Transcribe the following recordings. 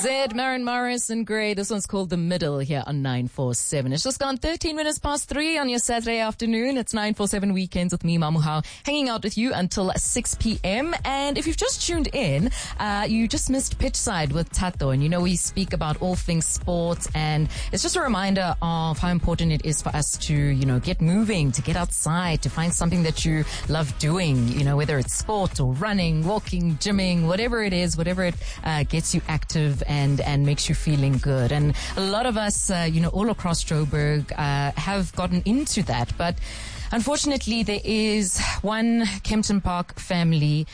Zed, Maren Morris and Gray. This one's called The Middle here on 947. It's just gone 13 minutes past 3 on your Saturday afternoon. It's 947 Weekends with me, Mamuhao, hanging out with you until 6 p.m. And if you've just tuned in, you just missed Pitchside with Tato. And you know, we speak about all things sports, and it's just a reminder of how important it is for us to, you know, get moving, to get outside, to find something that you love doing, you know, whether it's sport or running, walking, gymming, whatever it is, whatever it gets you active and makes you feeling good. And a lot of us, you know, all across Joburg, have gotten into that. But unfortunately, there is one Kempton Park family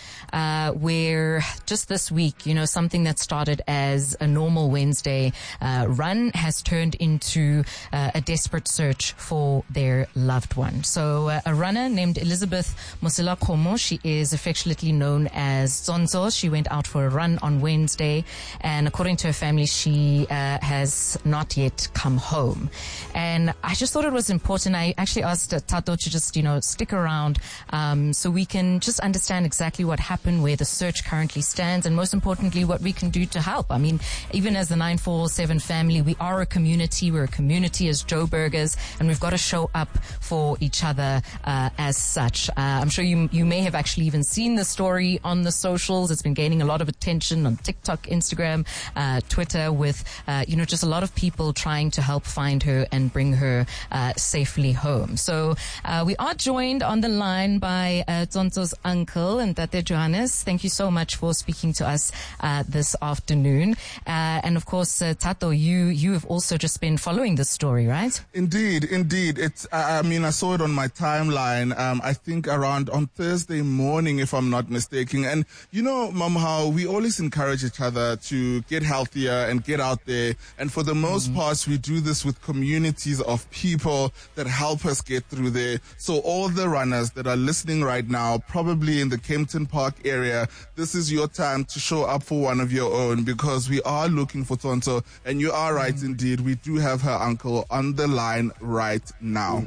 where just this week, you know, something that started as a normal Wednesday run has turned into a desperate search for their loved one. So a runner named Elizabeth Mosela-Khomo, she is affectionately known as Zonzo. She went out for a run on Wednesday, and according to her family, she has not yet come home. And I just thought it was important. I actually asked Tato to just, you know, stick around so we can just understand exactly what happened, where the search currently stands, and most importantly, what we can do to help. I mean, even as the 947 family, we are a community. We're a community as Joburgers, and we've got to show up for each other as such. I'm sure you may have actually even seen the story on the socials. It's been gaining a lot of attention on TikTok, Instagram, Twitter, with, you know, just a lot of people trying to help find her and bring her safely home. So we are joined on the line by Tonto's uncle and Tate Johannes. Thank you so much for speaking to us this afternoon. And of course, Tato, you have also just been following this story, right? Indeed. It's, I mean, I saw it on my timeline, I think around on Thursday morning, if I'm not mistaken. And you know, Mom, how we always encourage each other to get healthier and get out there. And for the most part, we do this with communities of people that help us get through there. So all the runners that are listening right now, probably in the Kempton Park area, this is your time to show up for one of your own, because we are looking for Tonto. And you are right, indeed. We do have her uncle on the line right now.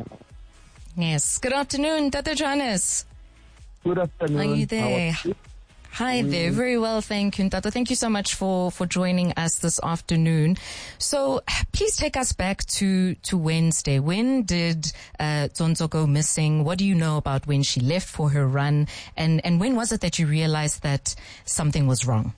Yes. Good afternoon, Tate Johannes. Good afternoon. Are you there? Hi there. Very well, thank you, Tato. Thank you so much for joining us this afternoon. So please take us back to Wednesday. When did Zonzo go missing? What do you know about when she left for her run? And when was it that you realized that something was wrong?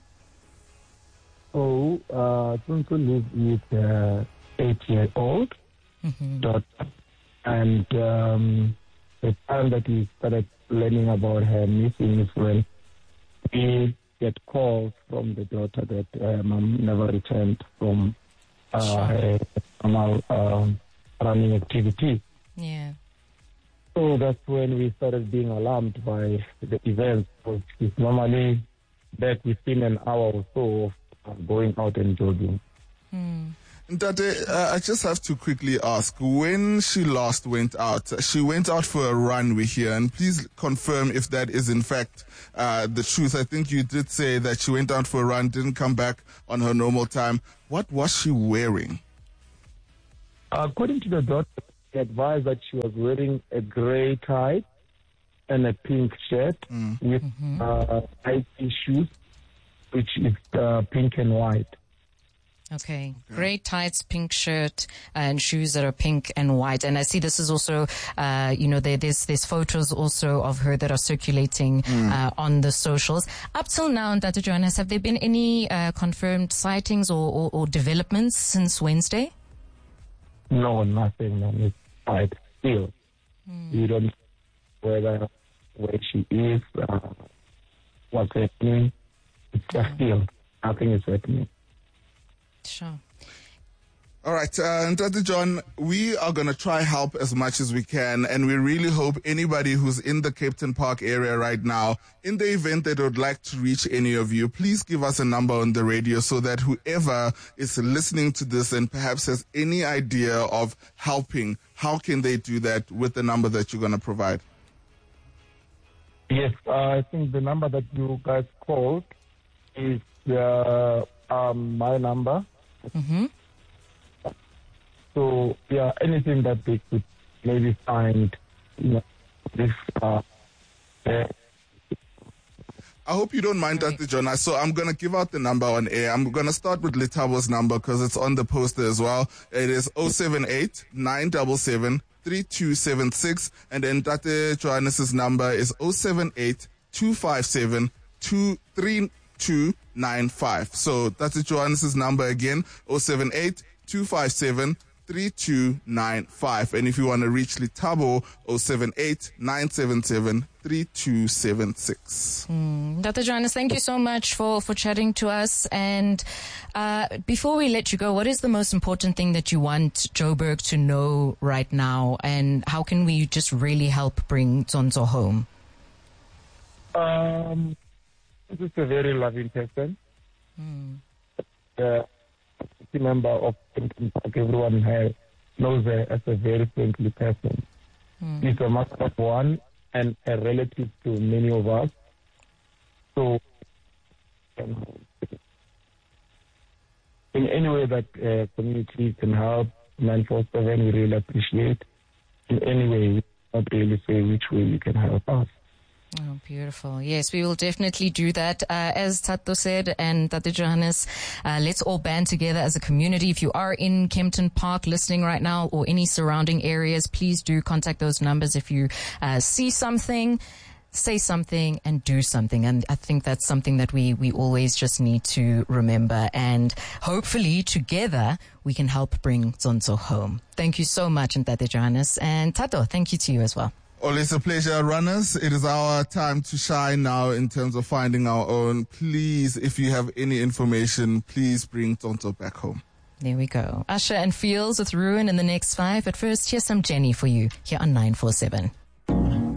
Zonzo lives with 8-year-old daughter. And the time that we started learning about her missing is when we get calls from the daughter that mom never returned from her normal running activity. Yeah. So that's when we started being alarmed by the events. So she's normally back within an hour or so of going out and jogging. Tate, I just have to quickly ask, when she last went out, she went out for a run, we hear, and please confirm if that is in fact the truth. I think you did say that she went out for a run, didn't come back on her normal time. What was she wearing? According to the doctor, he advised that she was wearing a gray tie and a pink shirt with high shoes, which is pink and white. Okay. Gray tights, pink shirt, and shoes that are pink and white. And I see this is also, you know, there's photos also of her that are circulating on the socials. Up till now, Tate Johannes, have there been any confirmed sightings or developments since Wednesday? No, nothing. It's quite still. We don't know where she is, what's happening. It's just still. Nothing is happening. Sure. All right, Tate John, we are going to try help as much as we can, and we really hope anybody who's in the Kempton Park area right now, in the event that would like to reach any of you, please give us a number on the radio so that whoever is listening to this and perhaps has any idea of helping, how can they do that with the number that you're going to provide? Yes, I think the number that you guys called is my number. So, yeah, anything that they could maybe find, you know, this I hope you don't mind, Dr. Jonas. So I'm going to give out the number on air. I'm going to start with Lethabo's number because it's on the poster as well. It is 078 977 3276. And then Dr. Johannes' number is 078 257 23295. So Dr. Johannes' number again, 078 257 3295. And if you want to reach Lethabo, 078 977 3276. Dr. Johannes, thank you so much for chatting to us. And before we let you go, what is the most important thing that you want Joburg to know right now? And how can we just really help bring Zonzo home? This is a very loving person. Member of Kempton Park, everyone knows her as a very friendly person. She's a mother of one and a relative to many of us. So, in any way that community can help 947, we really appreciate. In any way, we not really say which way we can help us. Oh, beautiful. Yes, we will definitely do that. As Tato said and Dr. Johannes, let's all band together as a community. If you are in Kempton Park listening right now or any surrounding areas, please do contact those numbers. If you see something, say something and do something. And I think that's something that we always just need to remember. And hopefully together we can help bring Zonzo home. Thank you so much, Dr. Johannes. And Tato, thank you to you as well. Always a pleasure, runners. It is our time to shine now in terms of finding our own. Please, if you have any information, please bring Zonzo back home. There we go. Usher and Fields with Ruin in the next 5. But first, here's some Jenny for you here on 947.